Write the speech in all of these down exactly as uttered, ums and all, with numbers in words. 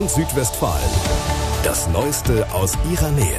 Südwestfalen. Das Neueste aus ihrer Nähe.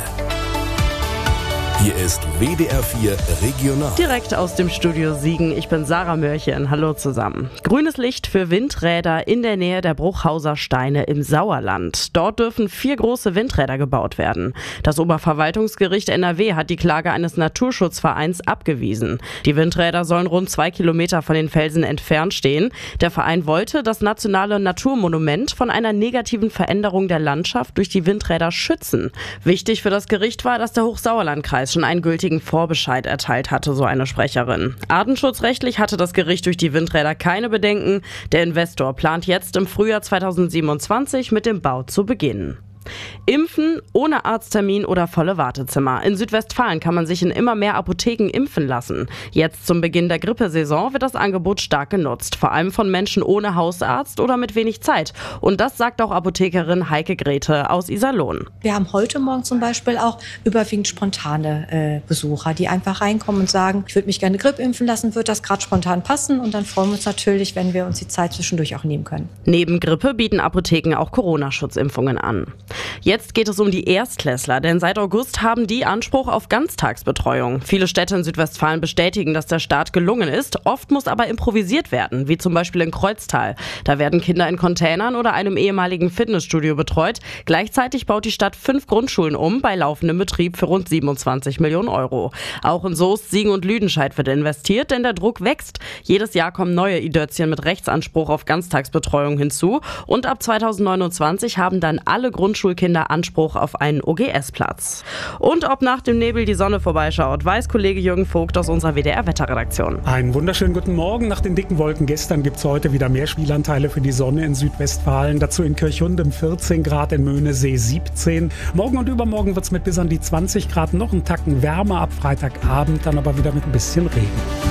Hier ist W D R vier Regional. Direkt aus dem Studio Siegen. Ich bin Sarah Mörchen. Hallo zusammen. Grünes Licht für Windräder in der Nähe der Bruchhauser Steine im Sauerland. Dort dürfen vier große Windräder gebaut werden. Das Oberverwaltungsgericht N R W hat die Klage eines Naturschutzvereins abgewiesen. Die Windräder sollen rund zwei Kilometer von den Felsen entfernt stehen. Der Verein wollte das nationale Naturmonument von einer negativen Veränderung der Landschaft durch die Windräder schützen. Wichtig für das Gericht war, dass der Hochsauerlandkreis schon einen gültigen Vorbescheid erteilt hatte, so eine Sprecherin. Artenschutzrechtlich hatte das Gericht durch die Windräder keine Bedenken. Der Investor plant jetzt im Frühjahr zweitausendsiebenundzwanzig mit dem Bau zu beginnen. Impfen ohne Arzttermin oder volle Wartezimmer. In Südwestfalen kann man sich in immer mehr Apotheken impfen lassen. Jetzt zum Beginn der Grippesaison wird das Angebot stark genutzt. Vor allem von Menschen ohne Hausarzt oder mit wenig Zeit. Und das sagt auch Apothekerin Heike Grete aus Iserlohn. Wir haben heute Morgen zum Beispiel auch überwiegend spontane äh, Besucher, die einfach reinkommen und sagen, ich würde mich gerne Grippe impfen lassen, wird das gerade spontan passen? Und dann freuen wir uns natürlich, wenn wir uns die Zeit zwischendurch auch nehmen können. Neben Grippe bieten Apotheken auch Corona-Schutzimpfungen an. Jetzt geht es um die Erstklässler, denn seit August haben die Anspruch auf Ganztagsbetreuung. Viele Städte in Südwestfalen bestätigen, dass der Start gelungen ist. Oft muss aber improvisiert werden, wie zum Beispiel in Kreuztal. Da werden Kinder in Containern oder einem ehemaligen Fitnessstudio betreut. Gleichzeitig baut die Stadt fünf Grundschulen um, bei laufendem Betrieb für rund siebenundzwanzig Millionen Euro. Auch in Soest, Siegen und Lüdenscheid wird investiert, denn der Druck wächst. Jedes Jahr kommen neue Idötzchen mit Rechtsanspruch auf Ganztagsbetreuung hinzu. Und ab zweitausendneunundzwanzig haben dann alle Grundschulen Schulkinder Anspruch auf einen O G S-Platz. Und ob nach dem Nebel die Sonne vorbeischaut, weiß Kollege Jürgen Vogt aus unserer W D R-Wetterredaktion. Einen wunderschönen guten Morgen. Nach den dicken Wolken gestern gibt es heute wieder mehr Spielanteile für die Sonne in Südwestfalen. Dazu in Kirchhundem vierzehn Grad, in Möhnesee siebzehn. Morgen und übermorgen wird es mit bis an die zwanzig Grad noch einen Tacken wärmer, ab Freitagabend dann aber wieder mit ein bisschen Regen.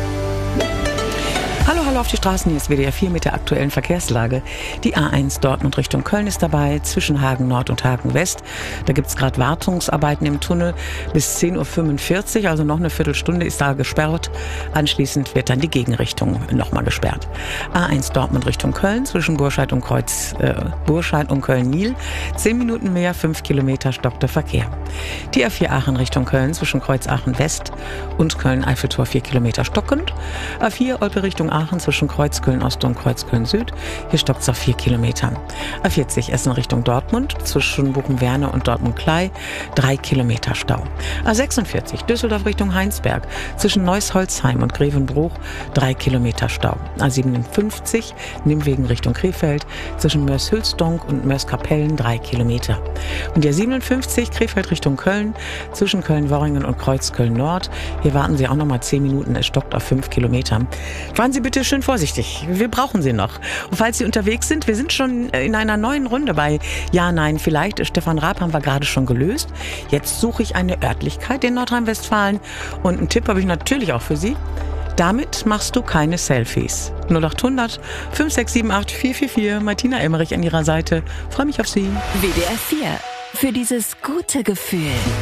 Hallo, hallo auf die Straßen, hier ist W D R vier mit der aktuellen Verkehrslage. Die A eins Dortmund Richtung Köln ist dabei, zwischen Hagen Nord und Hagen West. Da gibt es gerade Wartungsarbeiten im Tunnel bis zehn Uhr fünfundvierzig, also noch eine Viertelstunde ist da gesperrt. Anschließend wird dann die Gegenrichtung nochmal gesperrt. A eins Dortmund Richtung Köln, zwischen Burscheid und Kreuz, äh, Burscheid und Köln-Niel. Zehn Minuten mehr, fünf Kilometer stockt der Verkehr. Die A vier Aachen Richtung Köln, zwischen Kreuz Aachen West und Köln-Eiffeltor vier Kilometer stockend. A vier Olpe Richtung Aachen zwischen Kreuzköln Ost und Kreuzköln Süd. Hier stockt es auf vier Kilometer. A vierzig Essen Richtung Dortmund zwischen Buchenwerne und Dortmund-Klei. drei Kilometer Stau. A sechsundvierzig Düsseldorf Richtung Heinsberg zwischen Neusholzheim und Grevenbruch. drei Kilometer Stau. A siebenundfünfzig Nimwegen Richtung Krefeld zwischen Mörs-Hülsdonk und Mörs-Kapellen. drei Kilometer. Und der siebenundfünfzig Krefeld Richtung Köln zwischen Köln-Worringen und Kreuzköln Nord. Hier warten Sie auch noch mal zehn Minuten. Es stockt auf fünf Kilometer. Fahren Sie bitte schön vorsichtig. Wir brauchen Sie noch. Und falls Sie unterwegs sind, wir sind schon in einer neuen Runde bei Ja, Nein, Vielleicht. Stefan Raab haben wir gerade schon gelöst. Jetzt suche ich eine Örtlichkeit in Nordrhein-Westfalen. Und einen Tipp habe ich natürlich auch für Sie. Damit machst du keine Selfies. null acht hundert fünf sechs sieben acht vier vier vier. Martina Emmerich an Ihrer Seite. Freue mich auf Sie. W D R vier. Für dieses gute Gefühl.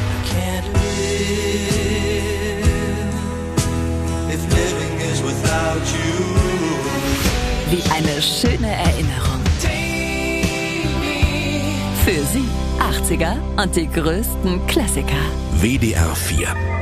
Wie eine schöne Erinnerung. Für Sie achtziger und die größten Klassiker. W D R vier